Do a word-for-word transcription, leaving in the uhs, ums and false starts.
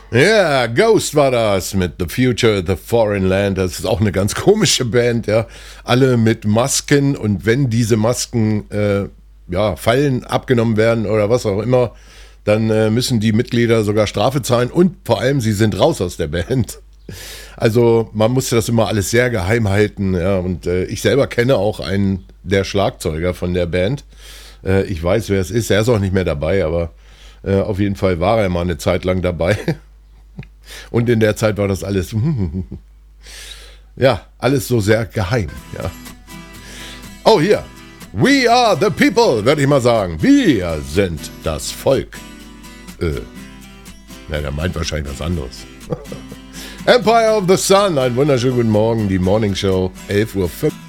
Ja, Ghost war das mit The Future, The Foreign Land. Das ist auch eine ganz komische Band, ja. Alle mit Masken und wenn diese Masken äh, ja, fallen, abgenommen werden oder was auch immer, dann äh, müssen die Mitglieder sogar Strafe zahlen und vor allem sie sind raus aus der Band. Also man musste das immer alles sehr geheim halten, ja. Und äh, ich selber kenne auch einen der Schlagzeuger von der Band. Äh, ich weiß, wer es ist. Er ist auch nicht mehr dabei, aber äh, auf jeden Fall war er mal eine Zeit lang dabei. Und in der Zeit war das alles, ja, alles so sehr geheim, ja. Oh, hier. We are the people, würde ich mal sagen. Wir sind das Volk. Äh, ja, der meint wahrscheinlich was anderes. Empire of the Sun, einen wunderschönen guten Morgen, die Morning Show, elf Uhr fünf.